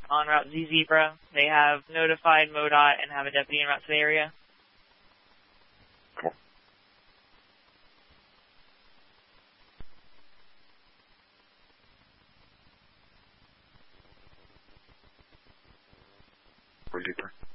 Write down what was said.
on Route Z Zebra. They have notified MoDOT and have a deputy en route to the area. Cool. For Zebra.